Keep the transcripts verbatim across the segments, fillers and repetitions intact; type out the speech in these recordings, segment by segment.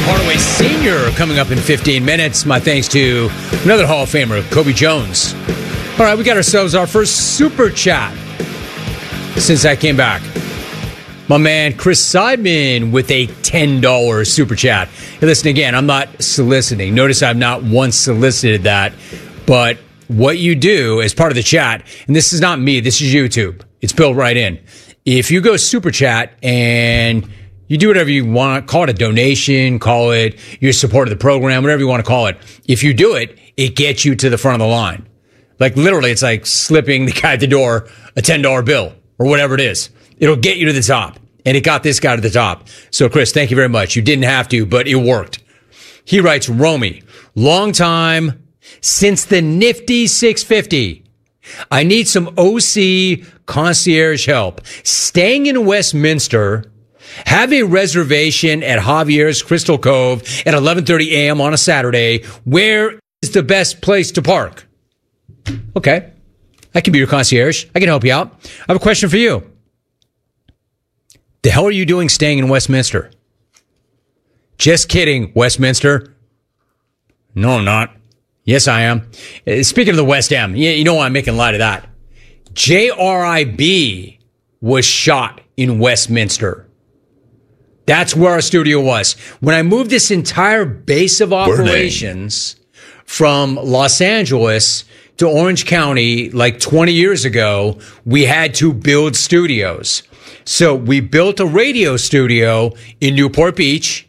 Hardaway Senior coming up in fifteen minutes. My thanks to another Hall of Famer, Kobe Jones. All right, we got ourselves our first super chat since I came back. My man, Chris Seidman, with a ten dollars super chat. Hey, listen, again, I'm not soliciting. Notice I've not once solicited that. But what you do as part of the chat, and this is not me, this is YouTube. It's built right in. If you go super chat and you do whatever you want, call it a donation, call it your support of the program, whatever you want to call it. If you do it, it gets you to the front of the line. Like literally, it's like slipping the guy at the door a ten dollars bill or whatever it is. It'll get you to the top. And it got this guy to the top. So, Chris, thank you very much. You didn't have to, but it worked. He writes, Romy, long time since the nifty six fifty. I need some O C concierge help. Staying in Westminster, have a reservation at Javier's Crystal Cove at eleven thirty a.m. on a Saturday. Where is the best place to park? Okay. I can be your concierge. I can help you out. I have a question for you. The hell are you doing staying in Westminster? Just kidding, Westminster. No, I'm not. Yes, I am. Uh, speaking of the West End, you, you know why I'm making light of that. J R I B was shot in Westminster. That's where our studio was. When I moved this entire base of operations Burning. from Los Angeles to Orange County like twenty years ago, we had to build studios. So we built a radio studio in Newport Beach,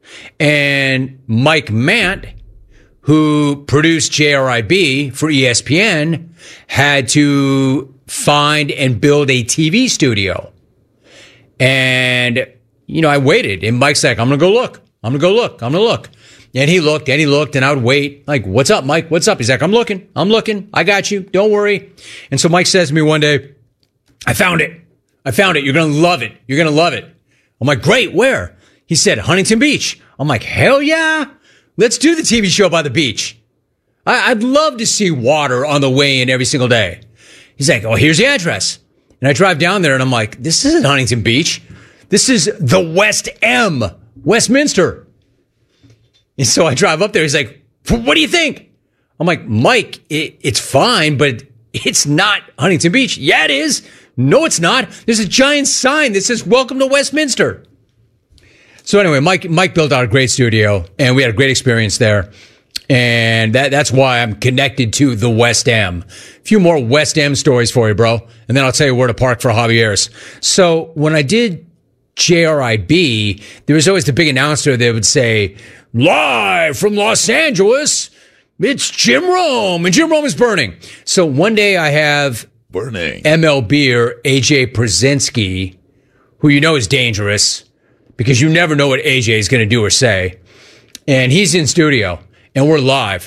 and Mike Mant, who produced J R I B for E S P N, had to find and build a T V studio. And, you know, I waited, and Mike's like, I'm going to go look. I'm going to go look. I'm going to look. And he looked, and he looked, and I would wait. Like, what's up, Mike? What's up? He's like, I'm looking. I'm looking. I got you. Don't worry. And so Mike says to me one day, I found it. I found it. You're going to love it. You're going to love it. I'm like, great. Where? He said, Huntington Beach. I'm like, hell yeah. Let's do the T V show by the beach. I- I'd love to see water on the way in every single day. He's like, oh, here's the address. And I drive down there and I'm like, this isn't Huntington Beach. This is the West M, Westminster. And so I drive up there. He's like, what do you think? I'm like, Mike, it- it's fine, but it's not Huntington Beach. Yeah, it is. No, it's not. There's a giant sign that says, welcome to Westminster. So anyway, Mike Mike built out a great studio, and we had a great experience there. And that that's why I'm connected to the West End. A few more West End stories for you, bro. And then I'll tell you where to park for Javier's. So when I did J R I B, there was always the big announcer that would say, live from Los Angeles, it's Jim Rome, and Jim Rome is burning. So one day I have Burning. M L B or A J Przinsky, who you know is dangerous because you never know what A J is going to do or say. And he's in studio and we're live.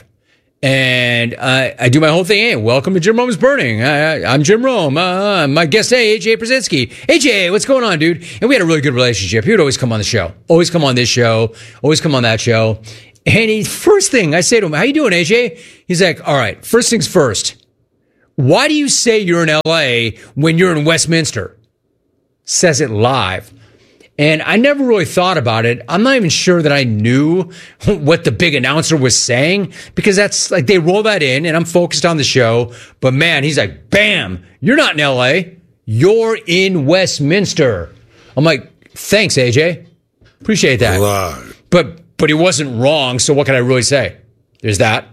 And I, I do my whole thing. Hey, welcome to Jim Rome's Burning. I, I, I'm Jim Rome. Uh, my guest today, A J Przinsky. A J, what's going on, dude? And we had a really good relationship. He would always come on the show. Always come on this show. Always come on that show. And he, first thing I say to him, how you doing, A J? He's like, all right, first things first. Why do you say you're in L A when you're in Westminster? Says it live. And I never really thought about it. I'm not even sure that I knew what the big announcer was saying because that's like they roll that in and I'm focused on the show. But man, he's like, bam, you're not in L A. You're in Westminster. I'm like, thanks, A J. Appreciate that. Live. But but he wasn't wrong. So what can I really say? There's that.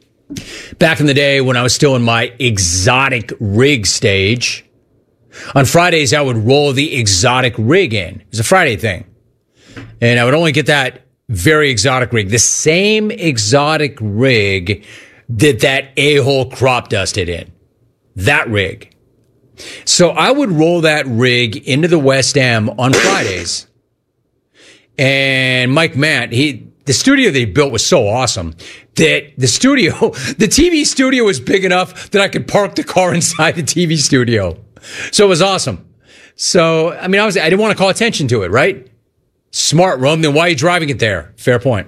Back in the day when I was still in my exotic rig stage, on Fridays I would roll the exotic rig in. It was a Friday thing. And I would only get that very exotic rig, the same exotic rig that that a-hole crop dusted in. That rig. So I would roll that rig into the West End on Fridays. And Mike Mant, he... the studio they built was so awesome that the studio, the T V studio was big enough that I could park the car inside the T V studio. So it was awesome. So, I mean, I was, I didn't want to call attention to it, right? Smart, Rome. Then why are you driving it there? Fair point.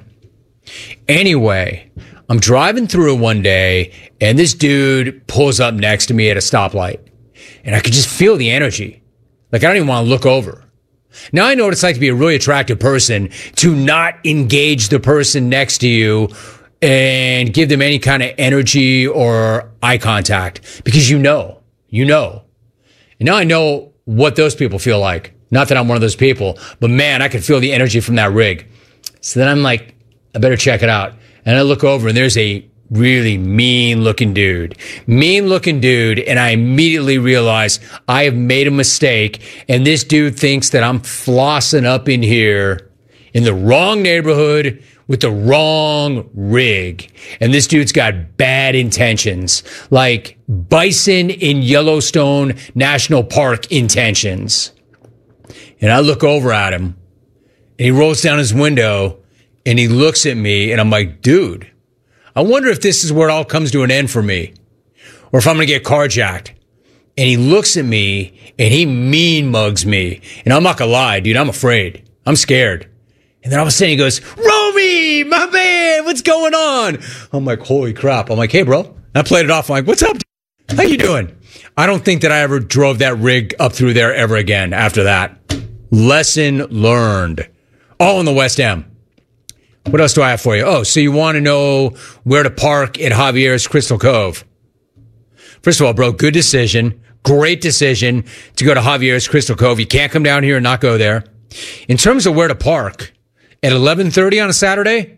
Anyway, I'm driving through one day and this dude pulls up next to me at a stoplight and I could just feel the energy. Like I don't even want to look over. Now I know what it's like to be a really attractive person, to not engage the person next to you and give them any kind of energy or eye contact, because you know, you know. And now I know what those people feel like. Not that I'm one of those people, but man, I can feel the energy from that rig. So then I'm like, I better check it out. And I look over and there's a really mean looking dude, mean looking dude. And I immediately realize I have made a mistake. And this dude thinks that I'm flossing up in here in the wrong neighborhood with the wrong rig. And this dude's got bad intentions, like bison in Yellowstone National Park intentions. And I look over at him and he rolls down his window and he looks at me and I'm like, dude, I wonder if this is where it all comes to an end for me, or if I'm going to get carjacked. And he looks at me and he mean mugs me. And I'm not going to lie, dude, I'm afraid. I'm scared. And then all of a sudden he goes, Romy, my man, what's going on? I'm like, holy crap. I'm like, hey, bro. I played it off. I'm like, what's up? Dude? How you doing? I don't think that I ever drove that rig up through there ever again after that. Lesson learned. All in the West End. What else do I have for you? Oh, so you want to know where to park at Javier's Crystal Cove. First of all, bro, good decision. Great decision to go to Javier's Crystal Cove. You can't come down here and not go there. In terms of where to park, at eleven thirty on a Saturday,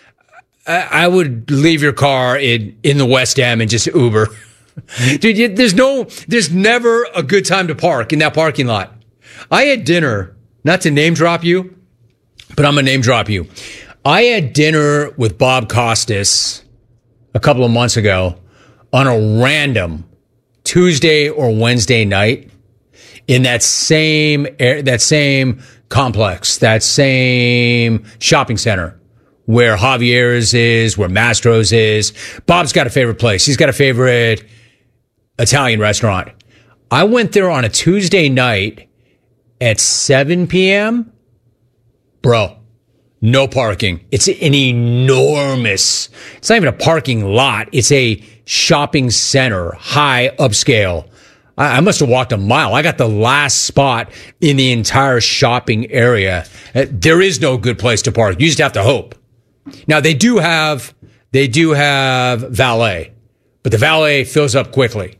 I would leave your car in, in the West End and just Uber. Dude, you, there's no, there's never a good time to park in that parking lot. I had dinner, not to name drop you, but I'm going to name drop you. I had dinner with Bob Costas a couple of months ago on a random Tuesday or Wednesday night in that same, that same complex, that same shopping center where Javier's is, where Mastro's is. Bob's got a favorite place. He's got a favorite Italian restaurant. I went there on a Tuesday night at seven p.m. Bro, no parking. It's an enormous, it's not even a parking lot. It's a shopping center, high upscale. I, I must have walked a mile. I got the last spot in the entire shopping area. Uh, there is no good place to park. You just have to hope. Now they do have, they do have valet, but the valet fills up quickly.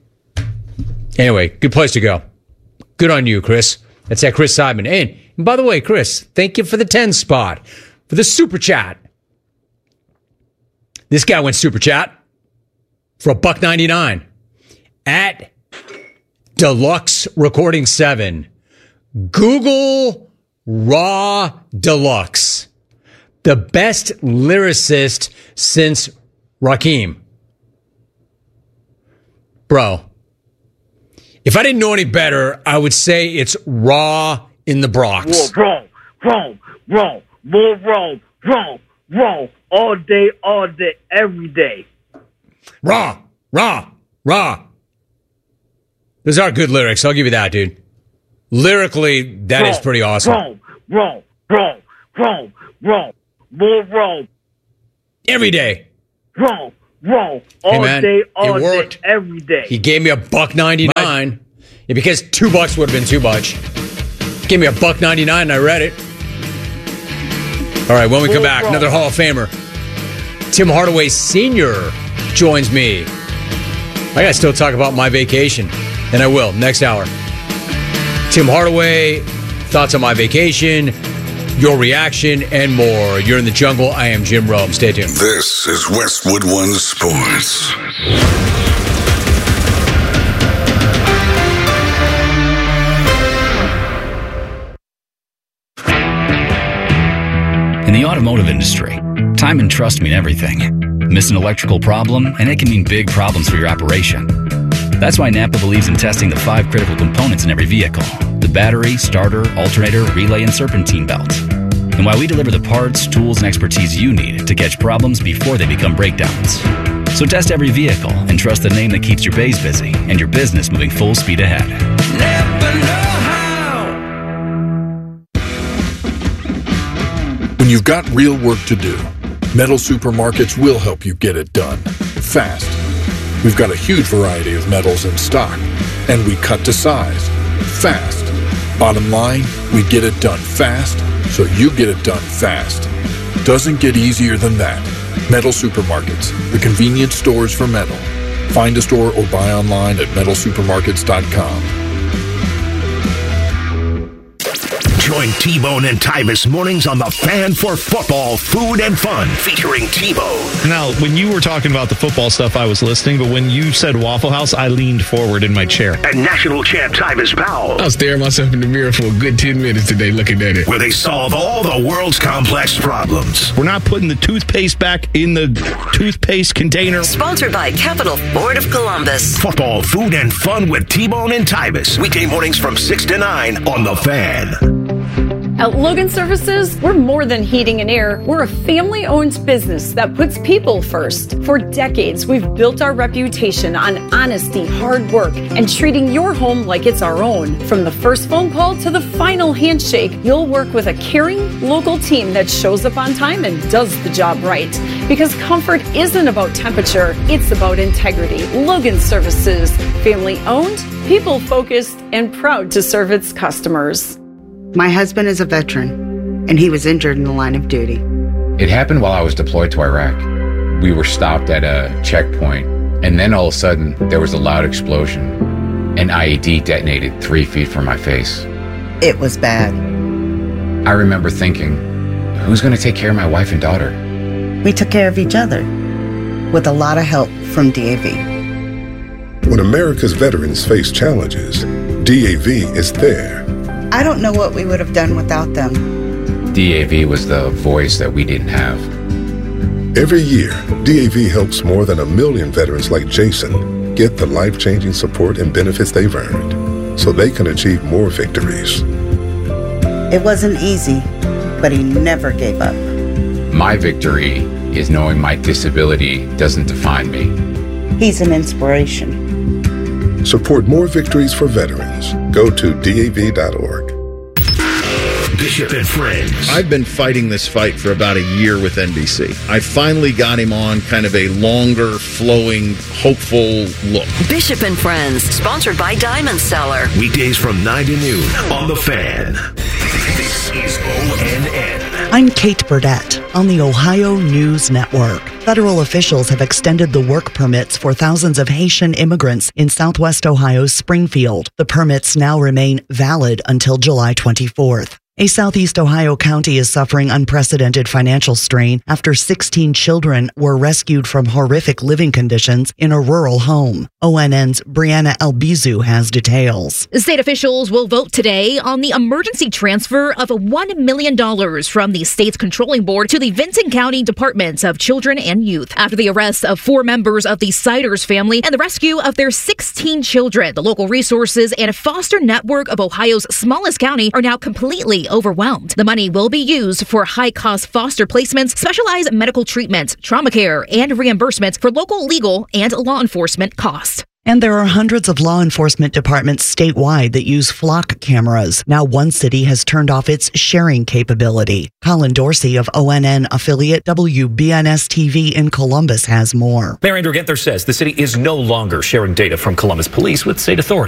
Anyway, good place to go. Good on you, Chris. That's at Chris Simon. And, and by the way, Chris, thank you for the ten spot, for the super chat. This guy went super chat for a buck ninety-nine at Deluxe Recording seven. Google Raw Deluxe. The best lyricist since Rakim. Bro, if I didn't know any better, I would say it's Raw in the Bronx. Wrong, wrong, wrong, more wrong, wrong, wrong, all day, all day, every day. Raw, raw, raw. Those are good lyrics. I'll give you that, dude. Lyrically, that wrong, is pretty awesome. Wrong, wrong, wrong, wrong, wrong, more wrong. Every day. Wrong, wrong, all hey man, day, all it worked. day, every day. He gave me a buck ninety-nine. Yeah, because two bucks would have been too much. Gave me a buck ninety-nine and I read it. All right, when we come back, another Hall of Famer. Tim Hardaway Senior joins me. I got to still talk about my vacation, and I will next hour. Tim Hardaway, thoughts on my vacation, your reaction, and more. You're in the jungle. I am Jim Rome. Stay tuned. This is Westwood One Sports. In the automotive industry, time and trust mean everything. Miss an electrical problem, and it can mean big problems for your operation. That's why Napa believes in testing the five critical components in every vehicle: the battery, starter, alternator, relay, and serpentine belt. And why we deliver the parts, tools, and expertise you need to catch problems before they become breakdowns. So test every vehicle and trust the name that keeps your bays busy and your business moving full speed ahead. Napa know-how. When you've got real work to do, Metal Supermarkets will help you get it done fast. We've got a huge variety of metals in stock, and we cut to size fast. Bottom line, we get it done fast, so you get it done fast. Doesn't get easier than that. Metal Supermarkets, the convenience stores for metal. Find a store or buy online at metal supermarkets dot com. Join T-Bone and Tyvis mornings on The Fan for football, food, and fun, featuring T-Bone. Now, when you were talking about the football stuff, I was listening, but when you said Waffle House, I leaned forward in my chair. And national champ Tyvis Powell. I was staring myself in the mirror for a good ten minutes today looking at it. Where they solve all the world's complex problems. We're not putting the toothpaste back in the toothpaste container. Sponsored by Capital Ford of Columbus. Football, food, and fun with T-Bone and Tyvis. Weekday mornings from six to nine on The Fan. At Logan Services, we're more than heating and air. We're a family-owned business that puts people first. For decades, we've built our reputation on honesty, hard work, and treating your home like it's our own. From the first phone call to the final handshake, you'll work with a caring local team that shows up on time and does the job right. Because comfort isn't about temperature, it's about integrity. Logan Services, family-owned, people-focused, and proud to serve its customers. My husband is a veteran, and he was injured in the line of duty. It happened while I was deployed to Iraq. We were stopped at a checkpoint, and then all of a sudden, there was a loud explosion. An I E D detonated three feet from my face. It was bad. I remember thinking, who's going to take care of my wife and daughter? We took care of each other, with a lot of help from D A V. When America's veterans face challenges, D A V is there. I don't know what we would have done without them. D A V was the voice that we didn't have. Every year, D A V helps more than a million veterans like Jason get the life-changing support and benefits they've earned so they can achieve more victories. It wasn't easy, but he never gave up. My victory is knowing my disability doesn't define me. He's an inspiration. Support more victories for veterans. Go to D A V dot org. Bishop and Friends. I've been fighting this fight for about a year with N B C. I finally got him on kind of a longer, flowing, hopeful look. Bishop and Friends, sponsored by Diamond Seller. Weekdays from nine to noon on The Fan. This is O N N. I'm Kate Burdett on the Ohio News Network. Federal officials have extended the work permits for thousands of Haitian immigrants in southwest Ohio's Springfield. The permits now remain valid until July twenty-fourth. A southeast Ohio county is suffering unprecedented financial strain after sixteen children were rescued from horrific living conditions in a rural home. O N N's Brianna Albizu has details. State officials will vote today on the emergency transfer of one million dollars from the state's controlling board to the Vinton County Departments of Children and Youth after the arrest of four members of the Siders family and the rescue of their sixteen children. The local resources and foster network of Ohio's smallest county are now completely overwhelmed. The money will be used for high-cost foster placements, specialized medical treatments, trauma care, and reimbursements for local legal and law enforcement costs. And there are hundreds of law enforcement departments statewide that use flock cameras. Now one city has turned off its sharing capability. Colin Dorsey of O N N affiliate W B N S T V in Columbus has more. Mayor Andrew Ginther says the city is no longer sharing data from Columbus police with state authorities.